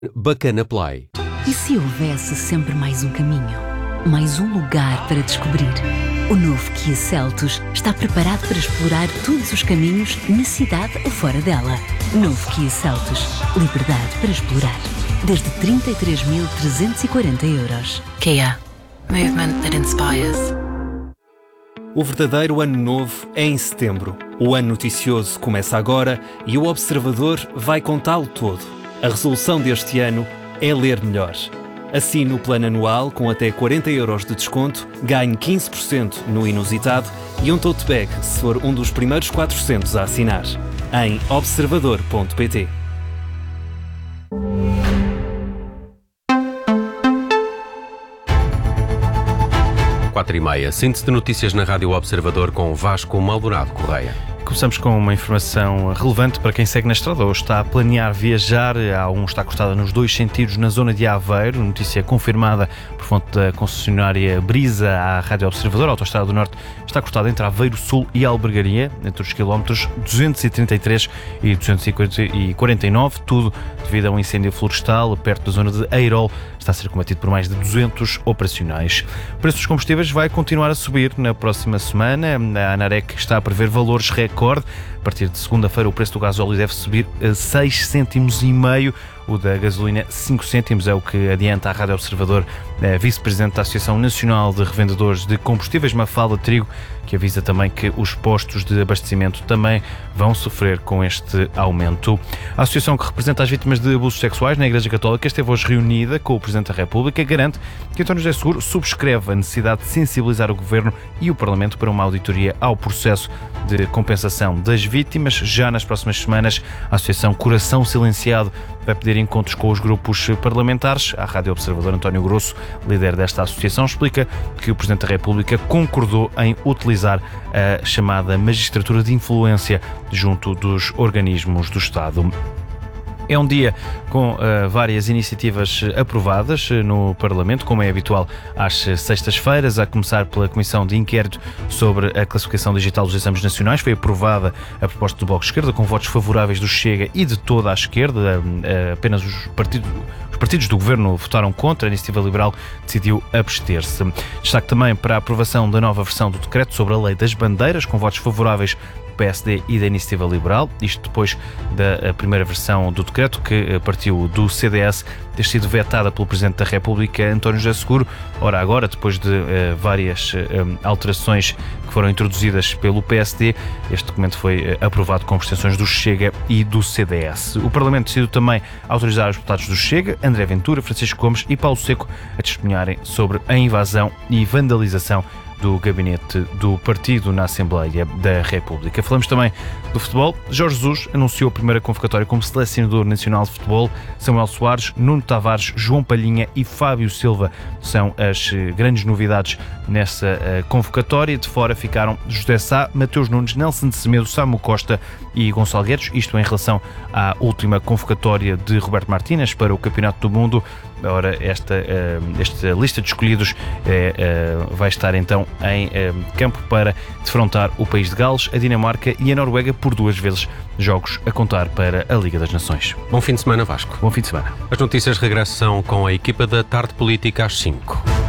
Bacana Play. E se houvesse sempre mais um caminho? Mais um lugar para descobrir? O novo Kia Seltos está preparado para explorar todos os caminhos na cidade ou fora dela. Novo Kia Seltos. Liberdade para explorar. Desde 33.340 €. Kia. Movement that inspires. O verdadeiro ano novo é em setembro. O ano noticioso começa agora e o Observador vai contá-lo todo. A resolução deste ano é ler melhor. Assine o plano anual com até 40 € de desconto, ganhe 15% no inusitado e um tote bag se for um dos primeiros 400 a assinar. Em observador.pt. 4h30. Síntese de notícias na Rádio Observador com Vasco Maldonado Correia. Começamos com uma informação relevante para quem segue na estrada ou está a planear viajar. A A1 está cortada nos dois sentidos na zona de Aveiro. Notícia confirmada por fonte da concessionária Brisa à Rádio Observador. A Autoestrada do Norte está cortada entre Aveiro Sul e Albergaria, entre os quilómetros 233 e 249, tudo devido a um incêndio florestal perto da zona de Eirol. Está a ser combatido por mais de 200 operacionais. O preço dos combustíveis vai continuar a subir na próxima semana. A ANAREC está a prever valores recorde. A partir de segunda-feira o preço do gasóleo deve subir a 6,5 cêntimos. O da gasolina 5 cêntimos, é o que adianta a Rádio Observador a vice-presidente da Associação Nacional de Revendedores de Combustíveis, Mafalda Trigo, que avisa também que os postos de abastecimento também vão sofrer com este aumento. A associação que representa as vítimas de abusos sexuais na Igreja Católica esteve hoje reunida com o Presidente da República e garante que António José Seguro subscreve a necessidade de sensibilizar o Governo e o Parlamento para uma auditoria ao processo de compensação das vítimas. Já nas próximas semanas, a Associação Coração Silenciado vai pedir encontros com os grupos parlamentares. A Rádio Observador, António Grosso, líder desta associação, explica que o Presidente da República concordou em utilizar a chamada magistratura de influência junto dos organismos do Estado. É um dia com várias iniciativas aprovadas no Parlamento, como é habitual às sextas-feiras, a começar pela Comissão de Inquérito sobre a classificação digital dos exames nacionais. Foi aprovada a proposta do Bloco de Esquerda, com votos favoráveis do Chega e de toda a esquerda. Apenas os partidos do Governo votaram contra. A Iniciativa Liberal decidiu abster-se. Destaque também para a aprovação da nova versão do decreto sobre a Lei das Bandeiras, com votos favoráveis do PSD e da Iniciativa Liberal, isto depois da primeira versão do decreto, que partiu do CDS, ter sido vetada pelo Presidente da República, António José Seguro. Ora, agora, depois de várias alterações que foram introduzidas pelo PSD, este documento foi aprovado com abstenções do Chega e do CDS. O Parlamento decidiu também autorizar os deputados do Chega, André Ventura, Francisco Gomes e Paulo Seco, a testemunharem sobre a invasão e vandalização do gabinete do partido na Assembleia da República. Falamos também do futebol. Jorge Jesus anunciou a primeira convocatória como selecionador nacional de futebol. Samuel Soares, Nuno Tavares, João Palhinha e Fábio Silva são as grandes novidades nessa convocatória. De fora ficaram José Sá, Mateus Nunes, Nelson de Semedo, Samu Costa e Gonçalo Guedes. Isto em relação à última convocatória de Roberto Martínez para o Campeonato do Mundo. Ora, esta lista de escolhidos vai estar então em campo para defrontar o país de Gales, a Dinamarca e a Noruega por 2 vezes, jogos a contar para a Liga das Nações. Bom fim de semana, Vasco. Bom fim de semana. As notícias regressam com a equipa da Tarde Política às 5.